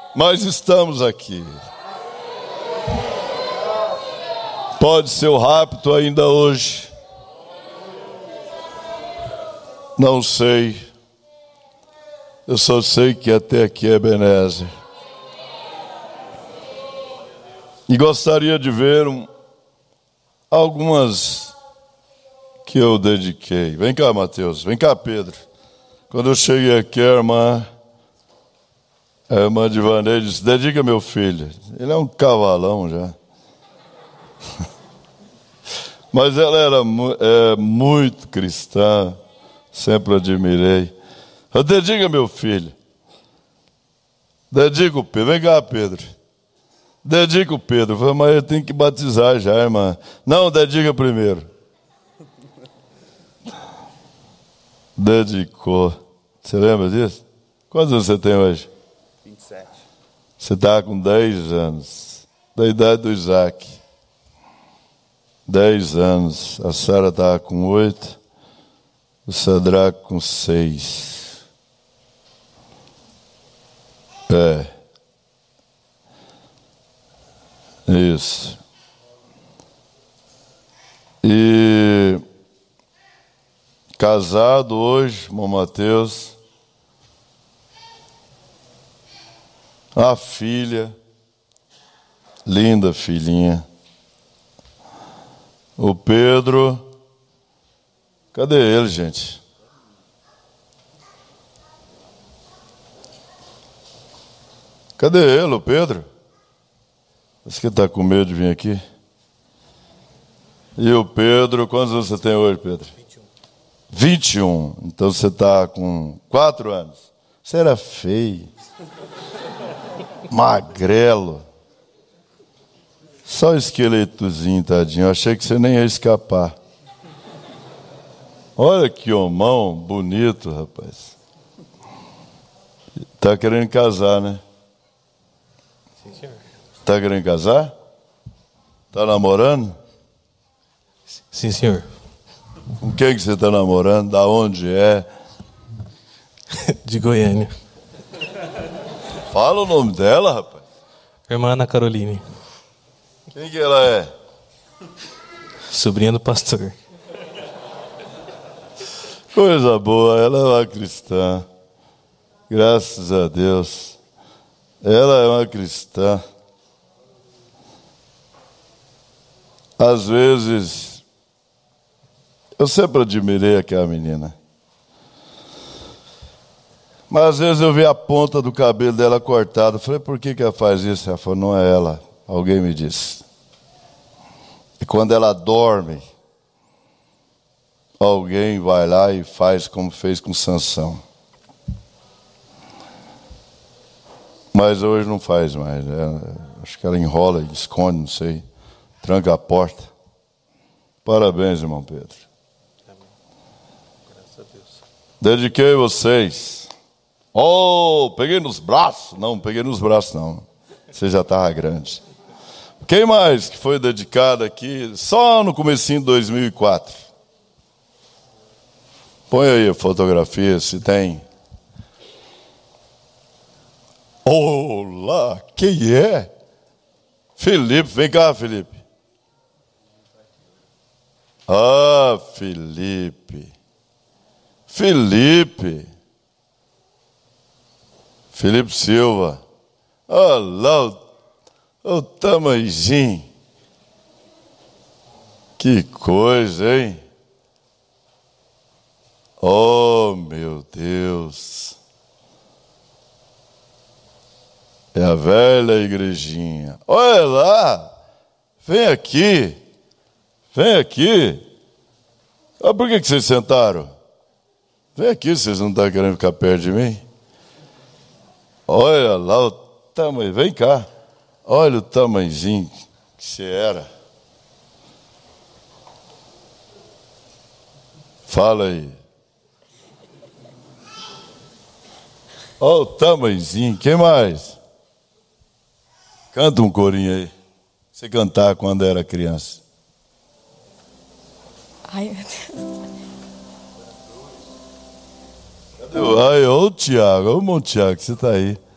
mas estamos aqui. Pode ser o rapto ainda hoje. Não sei. Eu só sei que até aqui é Ebenezer. E gostaria de ver algumas que eu dediquei. Vem cá, Mateus. Vem cá, Pedro. Quando eu cheguei aqui, a irmã Divanei disse: dedica meu filho. Ele é um cavalão já. Mas ela era muito cristã. Sempre admirei. Eu dedico meu filho. Dedico o Pedro. Vem cá, Pedro. Dedica o Pedro. Eu falei: mas eu tenho que batizar já, irmã. Não, dedica primeiro. Dedicou. Você lembra disso? Quantos anos você tem hoje? 27. Você está com 10 anos. Da idade do Isaac. 10 anos. A Sara estava com 8. O Sadraque com 6. Isso. E casado hoje, irmão Mateus. A filha, linda filhinha. O Pedro. Cadê ele, gente? Cadê ele, o Pedro? Acho que ele está com medo de vir aqui. E o Pedro, quantos anos você tem hoje, Pedro? 21. Então você está com 4 anos. Você era feio. Magrelo. Só esqueletozinho, tadinho. Eu achei que você nem ia escapar. Olha que homão bonito, rapaz. Tá querendo casar, né? Sim, senhor. Tá querendo casar? Tá namorando? Sim, senhor. Com quem que você tá namorando? Da onde é? De Goiânia. Fala o nome dela, rapaz. Irmã Ana Caroline. Quem que ela é? Sobrinha do pastor. Coisa boa, ela é uma cristã. Graças a Deus. Ela é uma cristã. Às vezes, eu sempre admirei aquela menina. Mas às vezes eu vi a ponta do cabelo dela cortada. Eu falei: por que ela faz isso? Ela falou: não é ela. Alguém me disse. E quando ela dorme, alguém vai lá e faz como fez com Sansão. Mas hoje não faz mais. Acho que ela enrola, esconde, não sei. Tranca a porta. Parabéns, irmão Pedro. Amém. Graças a Deus. Dediquei vocês. Oh, peguei nos braços. Não, peguei nos braços não. Você já estava grande. Quem mais que foi dedicado aqui? Só no comecinho de 2004. Põe aí a fotografia, se tem. Olá, quem é? Felipe, vem cá, Felipe. Ah, Felipe. Felipe Silva. Olha lá o tamanhozinho. Que coisa, hein? Oh, meu Deus. É a velha igrejinha. Olha lá. Vem aqui. Vem aqui. Ah, por que vocês sentaram? Vem aqui, vocês não estão querendo ficar perto de mim? Olha lá o tamanho. Vem cá. Olha o tamanhozinho que você era. Fala aí. Olha o tamanhozinho. Quem mais? Canta um corinho aí. Você cantava quando era criança. Ai, meu Deus. Cadê o... Ai, ô Tiago, ô Tiago, você tá aí.